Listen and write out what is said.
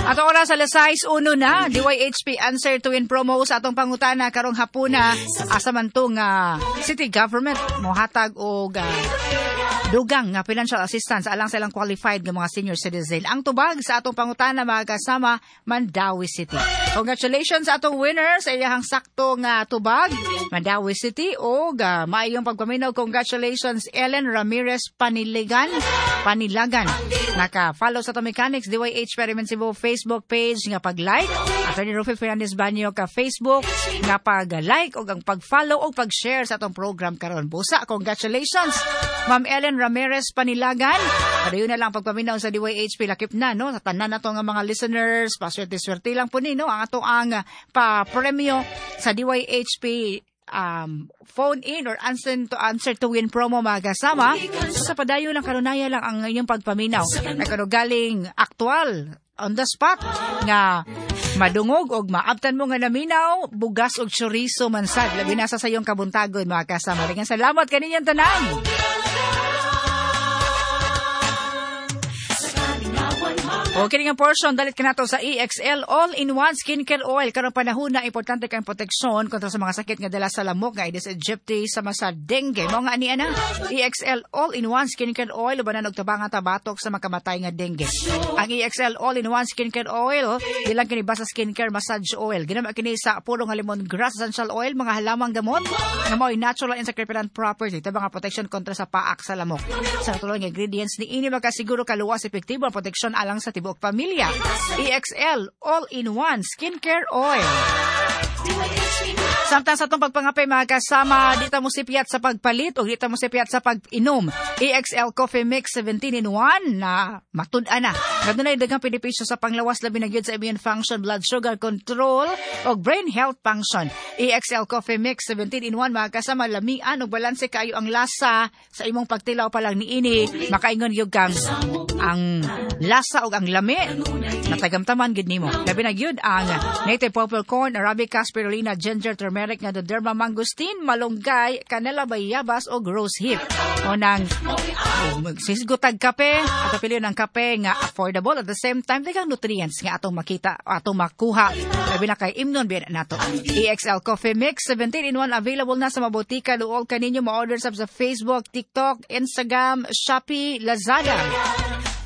Atong oras sa 6:01 na, DYHP answer to win promo sa atong pangutana karong hapuna asa man tong city government mohatag og dugang nga financial assistance alang sa ilang qualified nga mga senior citizen. Ang tubag sa atong pangutana mga kasama, Mandawi City. Congratulations sa atong winner sa iyang sakto nga tubag, Mandawi City, o maayong pagpaminaw. Congratulations Ellen Ramirez Panilagan. Naka-follow sa atong Mechanics DYH Cebu Facebook page nga pag-like. Attorney Rufy Fernandez Banyo ka Facebook nga pag-like o ang pag-follow o pag-share sa atong program karon. Busa, congratulations Ma'am Ellen Ramirez Panilagan. Padayon na lang pagpaminaw sa DYHP lakip na no sa tanan nato nga mga listeners. Paswerte-swerte lang po ni no ang ato ang pa-premyo sa DYHP phone in or answer to win promo mga kasama. Sa padayon lang kanunaya lang ang inyong pagpaminaw. Nagkano galing aktual on the spot nga madungog og maabtan mo nga naminaw bugas og chorizo mansad labi na sa sayong kabuntagon mga kasama. Daghang salamat kaninyong tanan. Okay nga portion dalit ka nato sa EXL All-in-One Skincare Oil. Karong panahon na importante kang proteksyon kontra sa mga sakit nga dala sa lamok nga Aedes aegypti sama sa dengue. Mao nga ani ana EXL All-in-One Skincare Oil ubanan og tabangan tabatok sa makamatay nga dengue. Ang EXL All-in-One Skincare Oil dilang kini basta skincare massage oil. Ginama kini sa puro nga lemongrass essential oil, mga halamang gamot nga mao'y natural and secretant property tabang protection kontra sa paak sa lamok. Sa natulong ingredients ni ini makasiguro kaluwas epektibo ang proteksyon alang sa tibuok pamilya. EXL All-in-One Skincare Oil. Samtang sa itong pagpangapay mga kasama, dito mo sipiyat sa pagpalit o dito mo sipiyat sa pag-inom. EXL Coffee Mix 17-in-1 na matud-an na. Ganoon na yung daghang benepisyo sa panglawas labi na gyud sa immune function, blood sugar control o brain health function. EXL Coffee Mix 17-in-1 mga kasama, lamian o balanse kayo ang lasa sa imong pagtilaw pa lang niini. Makaingon yung kang ang lasa o ang lami natagamtaman gid nimo. Labi na gyud ang native purple corn, arabica, spirulina, ginger, turmeric, nga doderma, mangosteen, malunggay, canela, bayabas o rose hip. O nang sisgutag kape at apilyo ng kape nga affordable at the same time daghang nutrients nga atong makita o atong makuha. Labi na kay imnon biyan nato. EXL Coffee Mix 17-in-1 available na sa mabutika. Luol kaninyo ma-order sa Facebook, TikTok, Instagram, Shopee, Lazada.